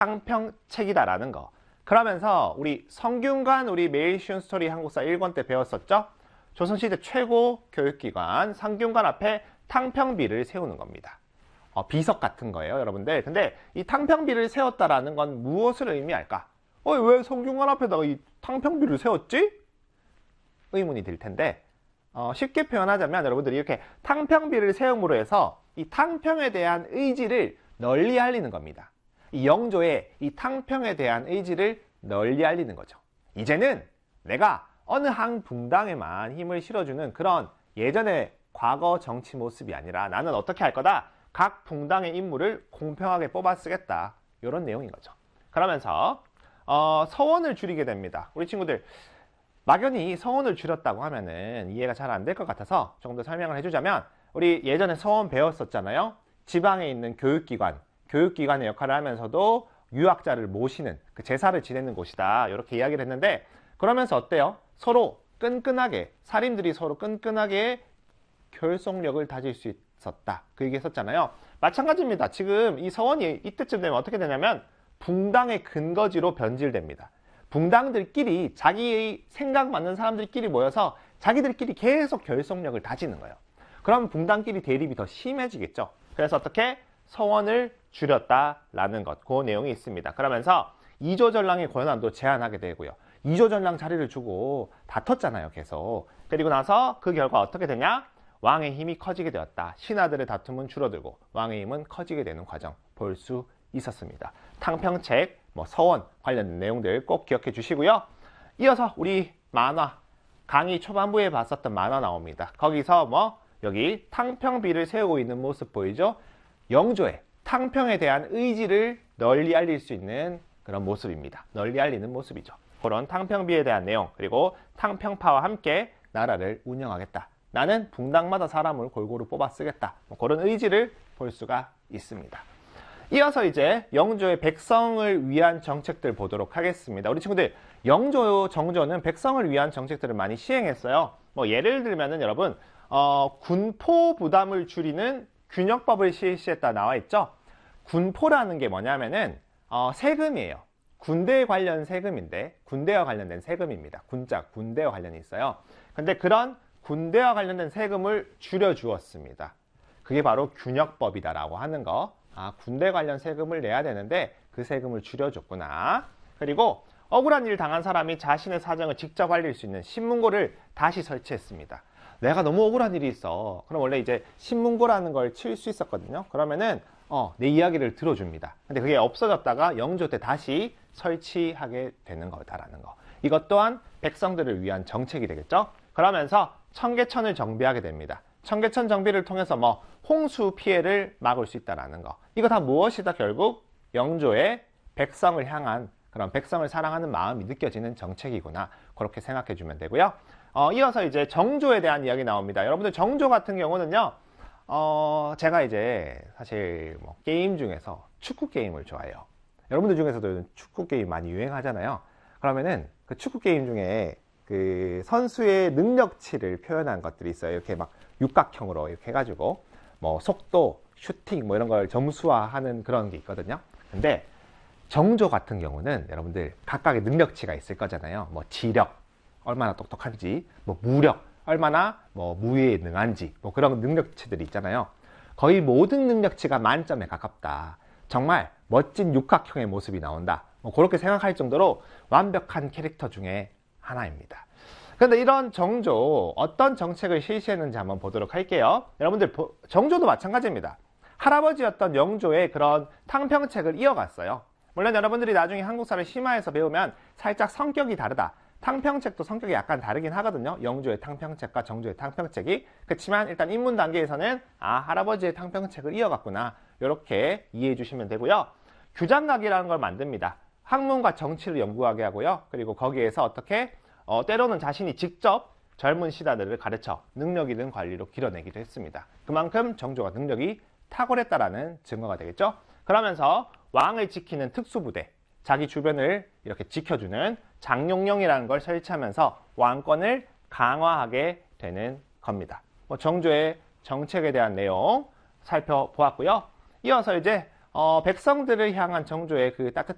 탕평책이다라는 거. 그러면서 우리 성균관 우리 매일 쉬운 스토리 한국사 1권 때 배웠었죠? 조선시대 최고 교육기관 성균관 앞에 탕평비를 세우는 겁니다. 비석 같은 거예요, 여러분들. 근데 이 탕평비를 세웠다라는 건 무엇을 의미할까? 왜 성균관 앞에다가 이 탕평비를 세웠지? 의문이 들 텐데 쉽게 표현하자면 여러분들이 이렇게 탕평비를 세움으로 해서 이 탕평에 대한 의지를 널리 알리는 겁니다. 이 영조의 이 탕평에 대한 의지를 널리 알리는 거죠. 이제는 내가 어느 한 붕당에만 힘을 실어주는 그런 예전의 과거 정치 모습이 아니라 나는 어떻게 할 거다? 각 붕당의 인물을 공평하게 뽑아 쓰겠다. 이런 내용인 거죠. 그러면서 서원을 줄이게 됩니다. 우리 친구들 막연히 서원을 줄였다고 하면은 이해가 잘 안 될 것 같아서 조금 더 설명을 해주자면 우리 예전에 서원 배웠었잖아요. 지방에 있는 교육기관의 역할을 하면서도 유학자를 모시는 그 제사를 지내는 곳이다. 이렇게 이야기를 했는데 그러면서 어때요? 서로 끈끈하게 살인들이 서로 끈끈하게 결속력을 다질 수 있었다. 그 얘기 했었잖아요. 마찬가지입니다. 지금 이 서원이 이때쯤 되면 어떻게 되냐면 붕당의 근거지로 변질됩니다. 붕당들끼리 자기의 생각 맞는 사람들끼리 모여서 자기들끼리 계속 결속력을 다지는 거예요. 그럼 붕당끼리 대립이 더 심해지겠죠. 그래서 어떻게 서원을 줄였다라는 것, 그 내용이 있습니다. 그러면서 이조전랑의 권한도 제한하게 되고요. 이조전랑 자리를 주고 다퉜잖아요, 계속. 그리고 나서 그 결과 어떻게 되냐? 왕의 힘이 커지게 되었다. 신하들의 다툼은 줄어들고 왕의 힘은 커지게 되는 과정 볼 수 있었습니다. 탕평책, 서원 관련된 내용들 꼭 기억해 주시고요. 이어서 우리 만화, 강의 초반부에 봤었던 만화 나옵니다. 거기서 여기 탕평비를 세우고 있는 모습 보이죠? 영조의 탕평에 대한 의지를 널리 알릴 수 있는 그런 모습입니다. 널리 알리는 모습이죠. 그런 탕평비에 대한 내용, 그리고 탕평파와 함께 나라를 운영하겠다. 나는 붕당마다 사람을 골고루 뽑아 쓰겠다. 그런 의지를 볼 수가 있습니다. 이어서 이제 영조의 백성을 위한 정책들 보도록 하겠습니다. 우리 친구들, 영조, 정조는 백성을 위한 정책들을 많이 시행했어요. 예를 들면은 여러분, 군포 부담을 줄이는 균역법을 실시했다 나와 있죠. 군포라는 게 뭐냐면은 세금이에요. 군대 관련 세금인데 군대와 관련된 세금입니다. 군대와 관련이 있어요. 근데 그런 군대와 관련된 세금을 줄여주었습니다. 그게 바로 균역법이다라고 하는 거. 군대 관련 세금을 내야 되는데 그 세금을 줄여줬구나. 그리고 억울한 일 당한 사람이 자신의 사정을 직접 알릴 수 있는 신문고를 다시 설치했습니다. 내가 너무 억울한 일이 있어. 그럼 원래 이제 신문고라는 걸 칠 수 있었거든요. 그러면은 내 이야기를 들어줍니다. 근데 그게 없어졌다가 영조 때 다시 설치하게 되는 거다라는 거. 이것 또한 백성들을 위한 정책이 되겠죠. 그러면서 청계천을 정비하게 됩니다. 청계천 정비를 통해서 홍수 피해를 막을 수 있다라는 거. 이거 다 무엇이다? 결국 영조의 백성을 향한 그런 백성을 사랑하는 마음이 느껴지는 정책이구나. 그렇게 생각해 주면 되고요. 이어서 이제 정조에 대한 이야기 나옵니다. 여러분들 정조 같은 경우는요. 제가 이제 사실 게임 중에서 축구 게임을 좋아해요. 여러분들 중에서도 축구 게임 많이 유행하잖아요. 그러면은 그 축구 게임 중에 그 선수의 능력치를 표현한 것들이 있어요. 이렇게 육각형으로 이렇게 해가지고 속도, 슈팅 이런 걸 점수화하는 그런 게 있거든요. 근데 정조 같은 경우는 여러분들 각각의 능력치가 있을 거잖아요. 지력 얼마나 똑똑한지, 무력 얼마나 무예에 능한지 그런 능력치들이 있잖아요. 거의 모든 능력치가 만점에 가깝다. 정말 멋진 육각형의 모습이 나온다. 그렇게 생각할 정도로 완벽한 캐릭터 중에 하나입니다. 그런데 이런 정조 어떤 정책을 실시했는지 한번 보도록 할게요. 여러분들 정조도 마찬가지입니다. 할아버지였던 영조의 그런 탕평책을 이어갔어요. 물론 여러분들이 나중에 한국사를 심화해서 배우면 살짝 성격이 다르다. 탕평책도 성격이 약간 다르긴 하거든요. 영조의 탕평책과 정조의 탕평책이. 그렇지만 일단 입문 단계에서는 할아버지의 탕평책을 이어갔구나. 이렇게 이해해 주시면 되고요. 규장각이라는 걸 만듭니다. 학문과 정치를 연구하게 하고요. 그리고 거기에서 어떻게 때로는 자신이 직접 젊은 신하들을 가르쳐 능력 있는 관리로 길어내기도 했습니다. 그만큼 정조가 능력이 탁월했다라는 증거가 되겠죠. 그러면서 왕을 지키는 특수부대, 자기 주변을 이렇게 지켜주는 장룡령이라는 걸 설치하면서 왕권을 강화하게 되는 겁니다. 정조의 정책에 대한 내용 살펴보았고요. 이어서 이제 백성들을 향한 정조의 그 따뜻한